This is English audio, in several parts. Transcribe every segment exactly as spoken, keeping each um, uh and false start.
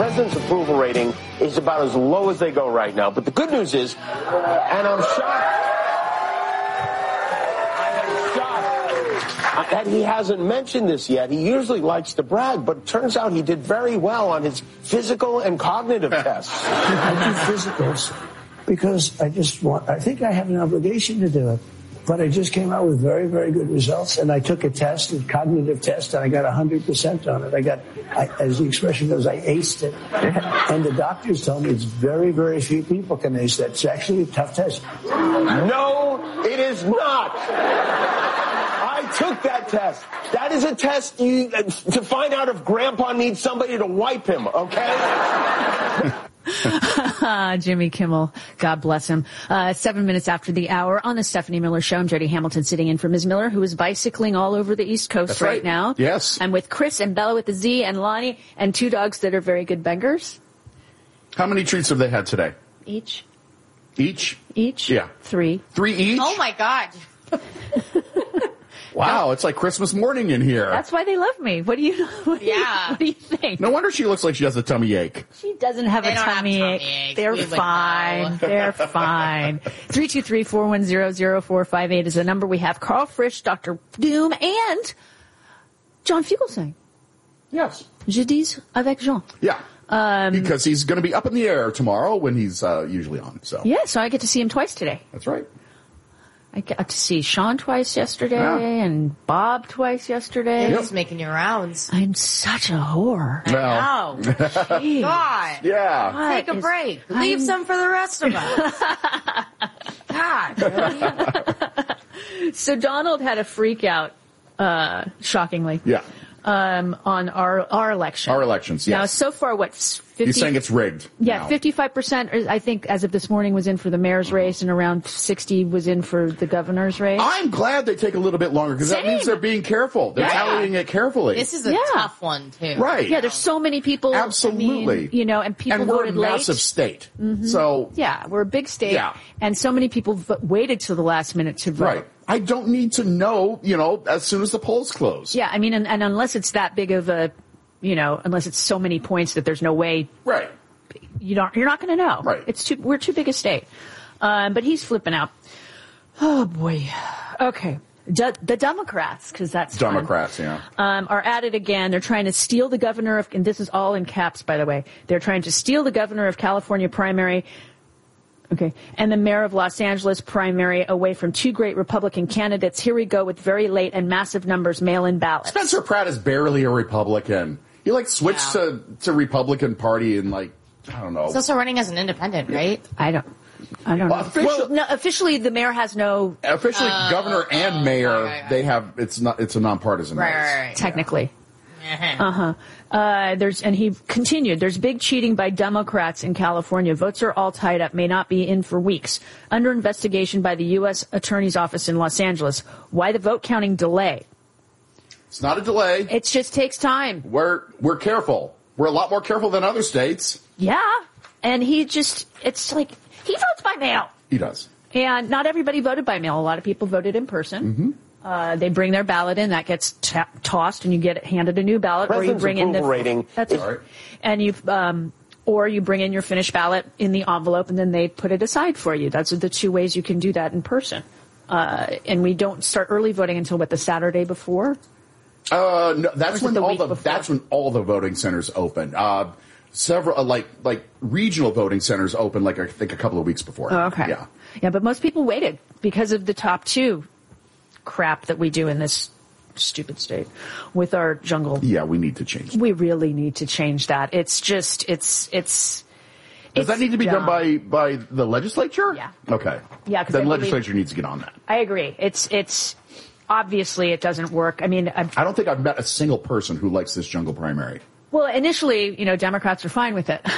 president's approval rating is about as low as they go right now. But the good news is, and I'm shocked, that he hasn't mentioned this yet. He usually likes to brag, but it turns out he did very well on his physical and cognitive tests. I do physicals because I just want, I think I have an obligation to do it. But I just came out with very, very good results, and I took a test, a cognitive test, and I got one hundred percent on it. I got, I, as the expression goes, I aced it. And the doctors told me it's very, very few people can ace that. It's actually a tough test. No, it is not. I took that test. That is a test you, to find out if Grandpa needs somebody to wipe him, okay? Jimmy Kimmel, God bless him. Uh, seven minutes after the hour on the Stephanie Miller Show. I'm Jody Hamilton sitting in for Miz Miller, who is bicycling all over the East Coast That's right. right now. Yes. I'm with Chris and Bella with the Z and Lonnie and two dogs that are very good bangers. How many treats have they had today? Each. Each? Each? Yeah. Three. Three each? Oh, my God. Wow, it's like Christmas morning in here. That's why they love me. What do you, what do Yeah. you, what do you think? No wonder she looks like she has a tummy ache. She doesn't have They a don't have tummy tummy ache. aches. They're We would fine. know. They're fine. three two three, four one zero, zero four five eight is the number. We have Carl Frisch, Doctor Doom, and John Fugelsang. Yes. Je dis avec Jean. Yeah. Um, because he's going to be up in the air tomorrow when he's uh, usually on. So Yeah, so I get to see him twice today. That's right. I got to see Sean twice yesterday Yeah. and Bob twice yesterday. You're just making your rounds. I'm such a whore. Well, Oh, Jeez. God. yeah. What Take a is- break. Leave I'm- some for the rest of us. God, really? So Donald had a freak out, uh, shockingly. Yeah. Um, on our, our election. Our elections, Now, yes. so far, what, fifty? He's saying it's rigged. Yeah, now. fifty-five percent, I think, as of this morning, was in for the mayor's race, and around sixty was in for the governor's race. I'm glad they take a little bit longer because that Same. means they're being careful. They're Yeah. tallying it carefully. This is a Yeah. tough one, too. right. Yeah, there's so many people. Absolutely. I mean, you know, and people and we're voted a massive late. state. So, Yeah, we're a big state. Yeah. And so many people v- waited till the last minute to vote. right. I don't need to know, you know, as soon as the polls close. Yeah, I mean, and, and unless it's that big of a, you know, unless it's so many points that there's no way Right. you don't, you're not going to know. Right. It's too, we're too big a state. Um, but he's flipping out. Oh boy. Okay. De- the Democrats, because that's fun, Democrats, yeah. um, are at it again. They're trying to steal the governor of, and this is all in caps, by the way. They're trying to steal the governor of California primary. Okay. And the mayor of Los Angeles primary away from two great Republican candidates. Here we go with very late and massive numbers mail-in ballots. Spencer Pratt is barely a Republican. He, like, switched Yeah. to, to Republican Party in, like, I don't know. He's also running as an independent, right? I don't, I don't Well, know. official- well, no, officially the mayor has no, Officially, Oh, governor and oh, mayor, right, right, right. they have, it's not, it's a nonpartisan Right, race. right, right. technically. Uh-huh. Uh-huh. Uh, there's, and he continued, there's big cheating by Democrats in California. Votes are all tied up, may not be in for weeks. Under investigation by the U S Attorney's Office in Los Angeles. Why the vote counting delay? It's not a delay. It just takes time. We're, we're careful. We're a lot more careful than other states. Yeah. And he just, it's like, he votes by mail. He does. And not everybody voted by mail. A lot of people voted in person. Mm-hmm. Uh, they bring their ballot in, that gets ta- tossed, and you get handed a new ballot, or you President's bring in the approval rating That's is- right. And you, um, or you bring in your finished ballot in the envelope, and then they put it aside for you. That's the two ways you can do that in person. Uh, and we don't start early voting until what, the Saturday before? Uh, no, Or that's is it when the all week the before? that's when all the voting centers open. Uh, several uh, like like regional voting centers open like I think a couple of weeks before. Oh, okay. Yeah. Yeah, but most people waited because of the top two crap that we do in this stupid state with our jungle. Yeah, we need to change. We really need to change that. It's just, it's, it's. Does that it's need to be dumb. done by by the legislature? Yeah. Okay. Yeah, 'cause then I believe- legislature needs to get on that. I agree. It's, it's, obviously it doesn't work. I mean, I'm, I don't think I've met a single person who likes this jungle primary. well, initially, you know, Democrats are fine with it.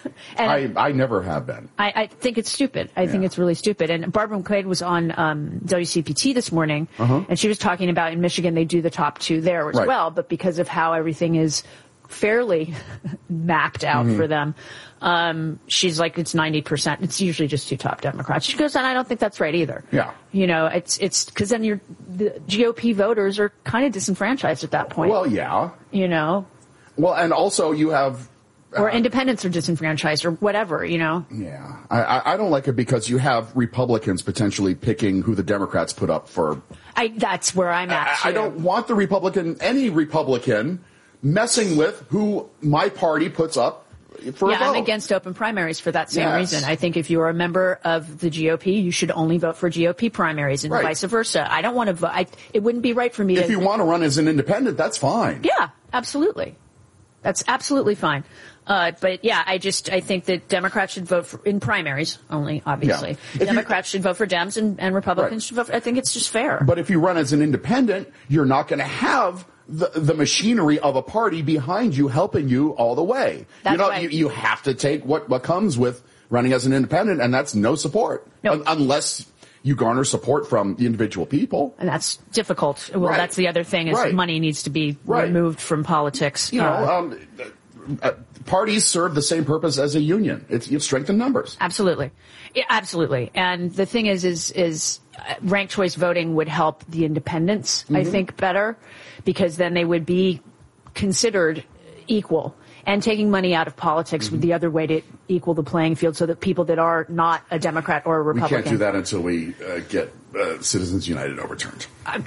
and I I never have been. I, I think it's stupid. I think Yeah. it's really stupid. And Barbara McQuaid was on um, W C P T this morning, Uh-huh. and she was talking about in Michigan they do the top two there as Right. well, but because of how everything is fairly mapped out Mm-hmm. for them, um, she's like, it's ninety percent. It's usually just two top Democrats. She goes, and I don't think that's right either. Yeah. You know, it's it's because then you're, the G O P voters are kind of disenfranchised at that point. Well, yeah. you know, Well, and also you have Or uh, independents are disenfranchised or whatever, you know? Yeah. I, I, I don't like it because you have Republicans potentially picking who the Democrats put up for. I, that's where I'm at, I, too. I don't want the Republican, any Republican, messing with who my party puts up for Yeah, a vote. I'm against open primaries for that same Yes. reason. I think if you're a member of the G O P, you should only vote for G O P primaries and Right. vice versa. I don't want to vote. I, it wouldn't be right for me If to... you want to run as an independent, that's fine. Yeah, absolutely. That's absolutely fine. Uh, but yeah, I just, I think that Democrats should vote for, in primaries only, obviously. Yeah. If you- Democrats should vote for Dems and, and Republicans Right. should vote for, I think it's just fair. But if you run as an independent, you're not going to have the, the machinery of a party behind you helping you all the way. That's you know, right. you, you have to take what, what comes with running as an independent, and that's no support. No. Un- unless you garner support from the individual people. And that's difficult. Well, Right. that's the other thing is Right. money needs to be Right. removed from politics. You know, Uh, um, uh, parties serve the same purpose as a union. It's you have strength in numbers. Absolutely. Yeah, absolutely. And the thing is, is, is uh, ranked choice voting would help the independents, I Mm-hmm. think, better, because then they would be considered equal. And taking money out of politics Mm-hmm. would be the other way to equal the playing field so that people that are not a Democrat or a We Republican. can't do that until we uh, get uh, Citizens United overturned.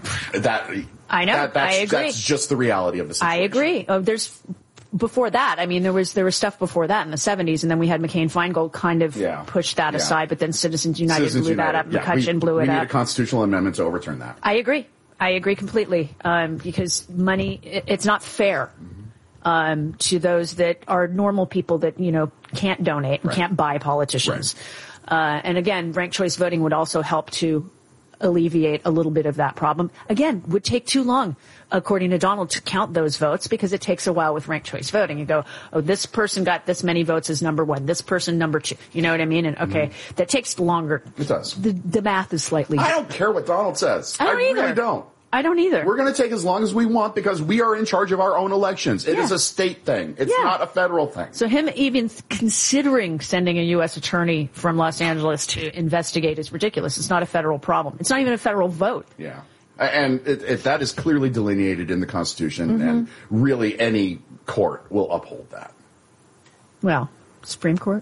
that I know. That, that's, I agree. That's just the reality of the situation. I agree. Oh, there's before that. I mean, there was there was stuff before that in the seventies, and then we had McCain-Feingold kind of Yeah. push that Yeah. aside. But then Citizens United Citizens blew United. that up. Yeah, McCutcheon we, blew it we up. need a constitutional amendment to overturn that. I agree. I agree completely. Um, because money, it, it's not fair. Um, to those that are normal people that, you know, can't donate and Right. can't buy politicians. Uh, and again, ranked choice voting would also help to alleviate a little bit of that problem. Again, would take too long, according to Donald, to count those votes because it takes a while with ranked choice voting. You go, oh, this person got this many votes as number one, this person number two. You know what I mean? And okay, that takes longer. It does. The, the math is slightly. I don't care what Donald says. I don't either. really don't. I don't either. We're going to take as long as we want because we are in charge of our own elections. It Yeah. is a state thing. It's Yeah. not a federal thing. So him even considering sending a U S attorney from Los Angeles to investigate is ridiculous. It's not a federal problem. It's not even a federal vote. Yeah. And it, it, that is clearly delineated in the Constitution, Mm-hmm. and really any court will uphold that. Well, Supreme Court?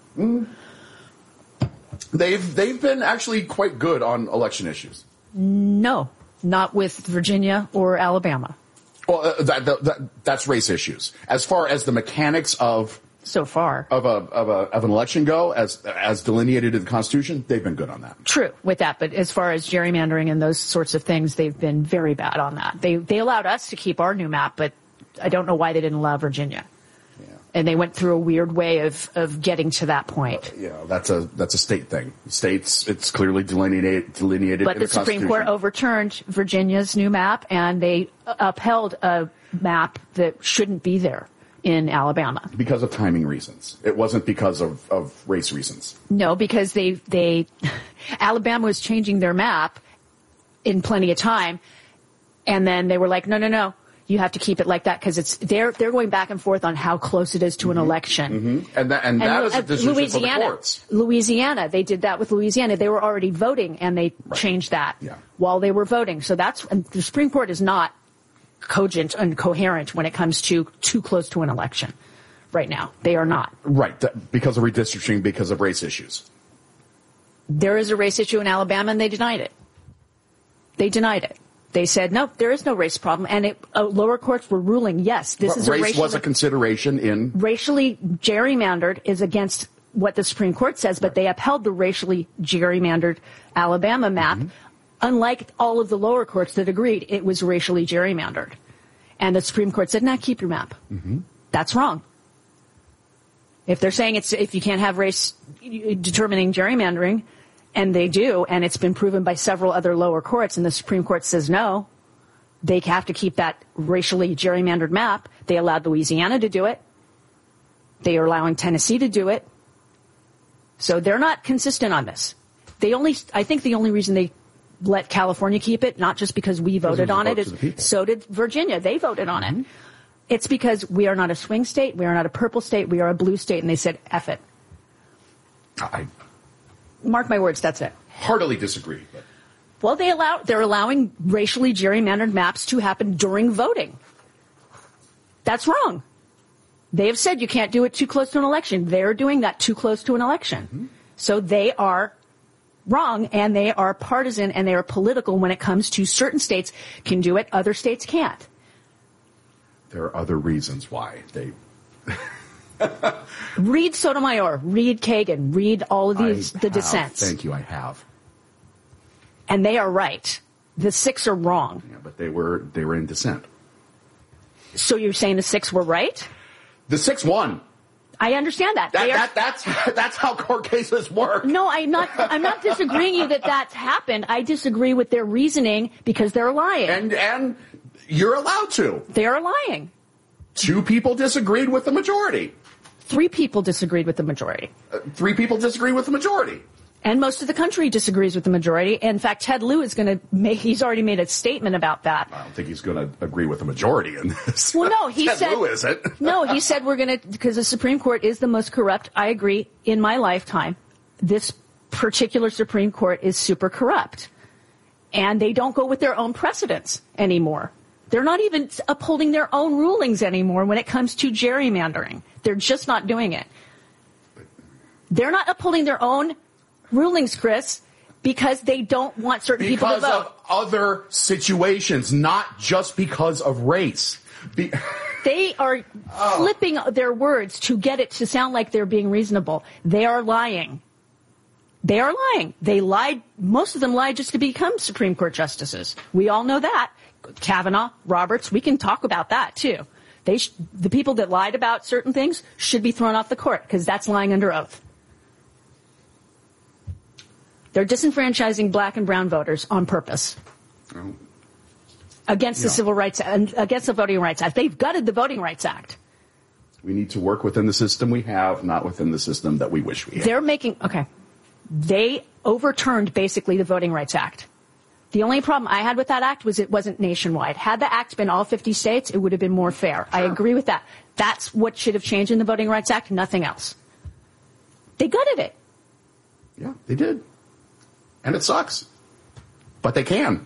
They've they've been actually quite good on election issues. No, not with Virginia or Alabama Well, uh, that, that, that, that's race issues. As far as the mechanics of so far. of a of a of an election go, as as delineated in the Constitution, they've been good on that. True with that, but as far as gerrymandering and those sorts of things, they've been very bad on that. They they allowed us to keep our new map, but I don't know why they didn't allow Virginia. Yeah. And they went through a weird way of, of getting to that point. You know, that's a that's a state thing. States, it's clearly delineated delineated. But in the the Supreme Court Constitution. overturned Virginia's new map, and they upheld a map that shouldn't be there in Alabama. Because of timing reasons. It wasn't because of, of race reasons. No, because they they Alabama was changing their map in plenty of time, and then they were like, no, no, no. You have to keep it like that because it's they're they're going back and forth on how close it is to an election. Mm-hmm. And that and, that is a uh, decision Louisiana, for the courts. Louisiana, they did that with Louisiana. They were already voting, and they Right. changed that Yeah. while they were voting. So that's and the Supreme Court is not cogent and coherent when it comes to too close to an election. Right now, they are not. Right, that, because of redistricting, because of race issues. There is a race issue in Alabama, and they denied it. They denied it. They said, no, there is no race problem. And it, uh, lower courts were ruling, yes, this But is a race racially, was a consideration in. racially gerrymandered is against what the Supreme Court says, but they upheld the racially gerrymandered Alabama map, Mm-hmm. unlike all of the lower courts that agreed it was racially gerrymandered. And the Supreme Court said, nah, keep your map. Mm-hmm. That's wrong. If they're saying it's if you can't have race determining gerrymandering, and they do, and it's been proven by several other lower courts, and the Supreme Court says no, they have to keep that racially gerrymandered map. They allowed Louisiana to do it. They are allowing Tennessee to do it. So they're not consistent on this. They only, I think the only reason they let California keep it, not just because we voted it was a on vote it, to is the people. so did Virginia. They voted on Mm-hmm. it. It's because we are not a swing state, we are not a purple state, we are a blue state, and they said, F it. I Mark my words, that's it. heartily disagree. But. Well, they allow, they're allowing racially gerrymandered maps to happen during voting. That's wrong. They have said you can't do it too close to an election. They're doing that too close to an election. Mm-hmm. So they are wrong, and they are partisan, and they are political when it comes to certain states can do it, other states can't. There are other reasons why they... Read Sotomayor, read Kagan, read all of these, I the have. dissents. Thank you, I have. And they are right. The six are wrong. Yeah, but they were they were in dissent. So you're saying the six were right? The six won. I understand that. That, They are- that that's that's how court cases work. No, I'm not. I'm not disagreeing you that that's happened. I disagree with their reasoning because they're lying. And and you're allowed to. They're lying. Two people disagreed with the majority. Three people disagreed with the majority. Uh, three people disagree with the majority. And most of the country disagrees with the majority. In fact, Ted Lieu is going to make, he's already made a statement about that. I don't think he's going to agree with the majority in this. Well, no, he Ted said, Lieu isn't. no, he said we're going to, because the Supreme Court is the most corrupt. I agree. In my lifetime, this particular Supreme Court is super corrupt. And they don't go with their own precedents anymore. They're not even upholding their own rulings anymore when it comes to gerrymandering. They're just not doing it. They're not upholding their own rulings, Chris, because they don't want certain people to Because vote. of other situations, not just because of race. Be- They are Oh. flipping their words to get it to sound like they're being reasonable. They are lying. They are lying. They lied. Most of them lied just to become Supreme Court justices. We all know that. Kavanaugh, Roberts, we can talk about that too. They sh- the people that lied about certain things should be thrown off the court because that's lying under oath. They're disenfranchising black and brown voters on purpose. Oh. Against the Yeah. Civil Rights and against the Voting Rights Act. They've gutted the Voting Rights Act. We need to work within the system we have, not within the system that we wish we had. They're making, okay, they overturned basically the Voting Rights Act. The only problem I had with that act was it wasn't nationwide. Had the act been all fifty states, it would have been more fair. Sure. I agree with that. That's what should have changed in the Voting Rights Act, nothing else. They gutted it. Yeah, they did. And it sucks. But they can.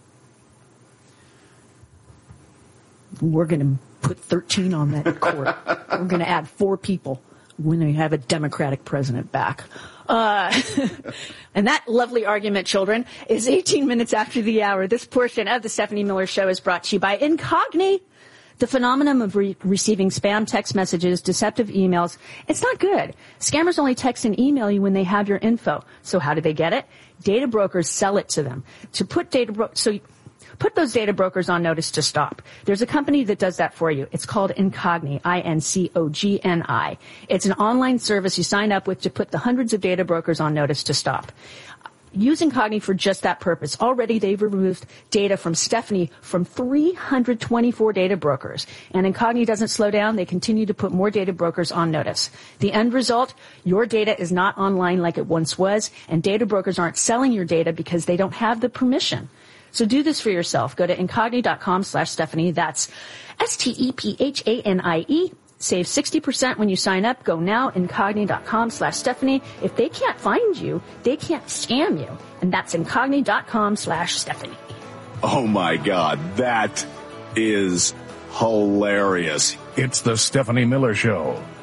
We're going to put thirteen on that court. We're going to add four people when they have a Democratic president back. Uh, and that lovely argument, children, is eighteen minutes after the hour. This portion of the Stephanie Miller Show is brought to you by Incogni. The phenomenon of re- receiving spam text messages, deceptive emails, it's not good. Scammers only text and email you when they have your info. So how do they get it? Data brokers sell it to them. To put data bro- so put those data brokers on notice to stop. There's a company that does that for you. It's called Incogni, I N C O G N I. It's an online service you sign up with to put the hundreds of data brokers on notice to stop. Use Incogni for just that purpose. Already they've removed data from Stephanie from three hundred twenty-four data brokers. And Incogni doesn't slow down. They continue to put more data brokers on notice. The end result, your data is not online like it once was, and data brokers aren't selling your data because they don't have the permission. So do this for yourself. Go to incogni.com slash Stephanie. That's S T E P H A N I E. Save sixty percent when you sign up. Go now, incogni.com slash Stephanie. If they can't find you, they can't scam you. And that's incogni.com slash Stephanie. Oh my God, that is hilarious. It's the Stephanie Miller Show.